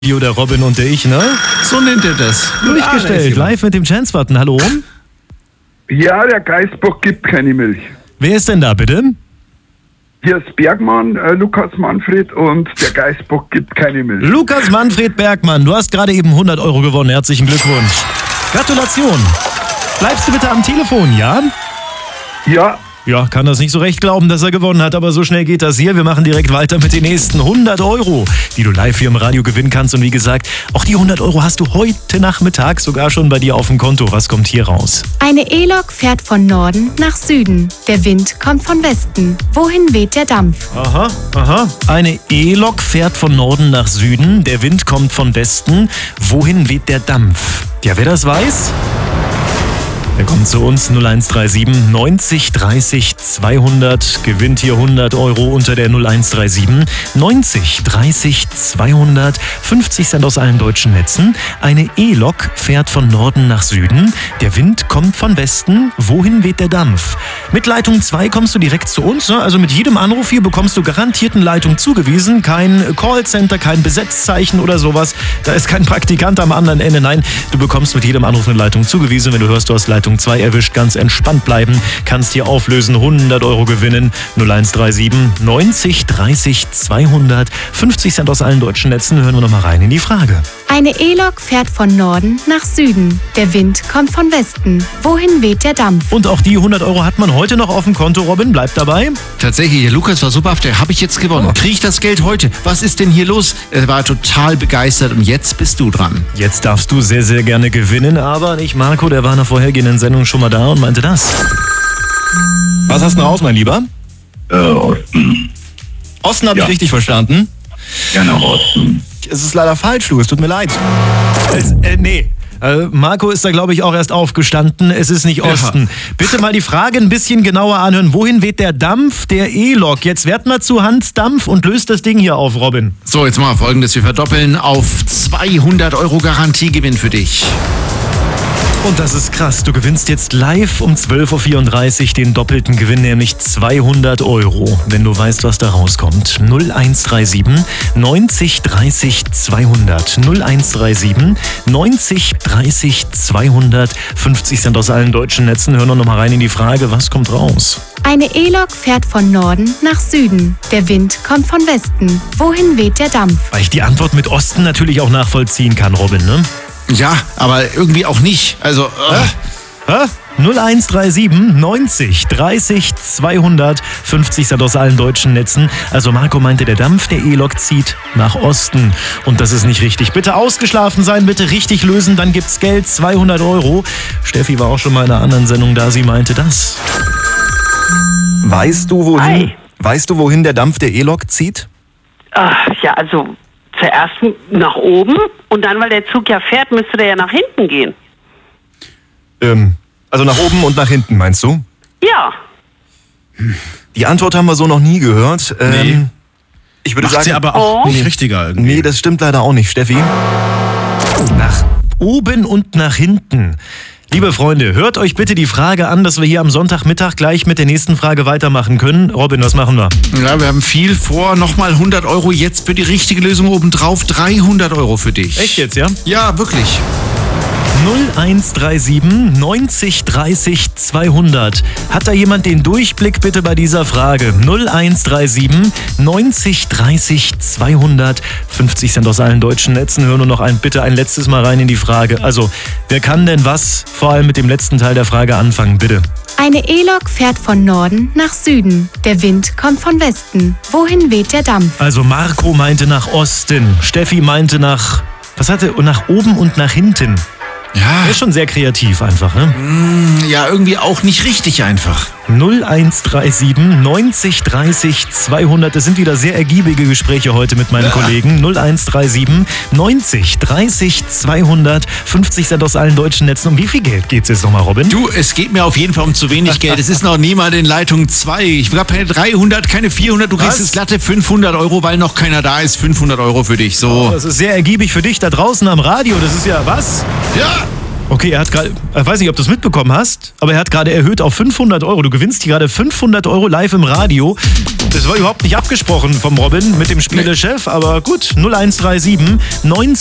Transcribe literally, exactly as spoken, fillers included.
Der Robin und der ich, ne? So nennt er das. Durchgestellt, live mit dem Chance-Button. Hallo? Ja, der Geißbock gibt keine Milch. Wer ist denn da, bitte? Hier ist Bergmann, äh, Lukas Manfred und der Geißbock gibt keine Milch. Lukas Manfred Bergmann, du hast gerade eben hundert Euro gewonnen. Herzlichen Glückwunsch. Gratulation. Bleibst du bitte am Telefon, ja? Ja. Ja, kann das nicht so recht glauben, dass er gewonnen hat, aber so schnell geht das hier. Wir machen direkt weiter mit den nächsten hundert Euro, die du live hier im Radio gewinnen kannst. Und wie gesagt, auch die hundert Euro hast du heute Nachmittag sogar schon bei dir auf dem Konto. Was kommt hier raus? Eine E-Lok fährt von Norden nach Süden. Der Wind kommt von Westen. Wohin weht der Dampf? Aha, aha. Eine E-Lok fährt von Norden nach Süden. Der Wind kommt von Westen. Wohin weht der Dampf? Ja, wer das weiß? Er kommt zu uns null eins drei sieben neunzig dreißig zweihundert, gewinnt hier hundert Euro unter der null eins drei sieben neunzig dreißig zweihundert, fünfzig Cent aus allen deutschen Netzen. Eine E-Lok fährt von Norden nach Süden, der Wind kommt von Westen, wohin weht der Dampf? Mit Leitung zwei kommst du direkt zu uns, ne? Also mit jedem Anruf hier bekommst du garantiert eine Leitung zugewiesen, kein Callcenter, kein Besetzzeichen oder sowas, da ist kein Praktikant am anderen Ende, nein, du bekommst mit jedem Anruf eine Leitung zugewiesen, wenn du hörst, du hast Leitung zwei erwischt, ganz entspannt bleiben, kannst hier auflösen, hundert Euro gewinnen, null eins drei sieben neunzig dreißig zweihundert, fünfzig Cent aus allen deutschen Netzen, hören wir nochmal rein in die Frage. Eine E-Lok fährt von Norden nach Süden. Der Wind kommt von Westen. Wohin weht der Dampf? Und auch die hundert Euro hat man heute noch auf dem Konto, Robin, bleibt dabei. Tatsächlich, der Lukas war super, der habe ich jetzt gewonnen. Oh. Kriege ich das Geld heute? Was ist denn hier los? Er war total begeistert und jetzt bist du dran. Jetzt darfst du sehr, sehr gerne gewinnen, aber nicht Marco, der war in der vorhergehenden Sendung schon mal da und meinte das. Was hast du raus, mein Lieber? Äh, Osten. Osten habe Ja. ich richtig verstanden. Ja, nach Osten. Es ist leider falsch, du, es tut mir leid. Es, äh, nee. Äh, Marco ist da, glaube ich, auch erst aufgestanden. Es ist nicht Osten. Ja. Bitte mal die Frage ein bisschen genauer anhören. Wohin weht der Dampf der E-Lok? Jetzt werd mal zu Hans Dampf und löst das Ding hier auf, Robin. So, jetzt machen wir Folgendes. Wir verdoppeln auf zweihundert Euro Garantiegewinn für dich. Und das ist krass. Du gewinnst jetzt live um zwölf Uhr vierunddreißig den doppelten Gewinn, nämlich zweihundert Euro, wenn du weißt, was da rauskommt. null eins drei sieben neunzig dreißig zweihundert. null eins drei sieben neunzig dreißig zweihundert. fünfzig Cent aus allen deutschen Netzen. Hören wir noch mal rein in die Frage, was kommt raus? Eine E-Lok fährt von Norden nach Süden. Der Wind kommt von Westen. Wohin weht der Dampf? Weil ich die Antwort mit Osten natürlich auch nachvollziehen kann, Robin, ne? Ja, aber irgendwie auch nicht. Also, äh. Hä? null eins drei sieben neunzig dreißig zweihundert, fünfzig Cent aus allen deutschen Netzen. Also Marco meinte, der Dampf der E-Lok zieht nach Osten. Und das ist nicht richtig. Bitte ausgeschlafen sein, bitte richtig lösen, dann gibt's Geld, zweihundert Euro. Steffi war auch schon mal in einer anderen Sendung da, sie meinte das. Weißt du, wohin, Hi. weißt du, wohin der Dampf der E-Lok zieht? Ach, ja, also zuerst nach oben und dann, weil der Zug ja fährt, müsste der ja nach hinten gehen. Ähm, also nach oben und nach hinten, meinst du? Ja. Die Antwort haben wir so noch nie gehört. Ähm, Nee. Ich würde Macht sagen, sie aber auch Oh. nicht richtiger irgendwie. nee, das stimmt leider auch nicht, Steffi. Nach oben und nach hinten. Liebe Freunde, hört euch bitte die Frage an, dass wir hier am Sonntagmittag gleich mit der nächsten Frage weitermachen können. Robin, was machen wir? Ja, wir haben viel vor. Nochmal hundert Euro jetzt für die richtige Lösung obendrauf. dreihundert Euro für dich. Echt jetzt, ja? Ja, wirklich. null eins drei sieben neunzig dreißig zweihundert. Hat da jemand den Durchblick bitte bei dieser Frage? null eins drei sieben neunzig dreißig zweihundert. fünfzig Cent aus allen deutschen Netzen. Hören wir noch ein, bitte ein letztes Mal rein in die Frage. Also, wer kann denn was vor allem mit dem letzten Teil der Frage anfangen, bitte? Eine E-Lok fährt von Norden nach Süden. Der Wind kommt von Westen. Wohin weht der Dampf? Also Marco meinte nach Osten. Steffi meinte nach, was hatte, nach oben und nach hinten. Ja, Er ist schon sehr kreativ einfach, ne? ja, irgendwie auch nicht richtig einfach. null eins drei sieben neunzig dreißig zweihundert. Das sind wieder sehr ergiebige Gespräche heute mit meinen Kollegen. null eins drei sieben neunzig dreißig zweihundert. fünfzig Cent aus allen deutschen Netzen. Um wie viel Geld geht's jetzt nochmal, Robin? Du, es geht mir auf jeden Fall um zu wenig Geld. Es ist noch nie mal in Leitung zwei. Ich habe keine dreihundert, keine vierhundert. Du kriegst Was? das glatte fünfhundert Euro, weil noch keiner da ist. fünfhundert Euro für dich. So. Das ist sehr ergiebig für dich da draußen am Radio. Das ist ja was? Ja. Okay, er hat gerade, ich weiß nicht, ob du es mitbekommen hast, aber er hat gerade erhöht auf fünfhundert Euro. Du gewinnst hier gerade fünfhundert Euro live im Radio. Das war überhaupt nicht abgesprochen vom Robin mit dem Spielechef, aber gut, null eins drei sieben neun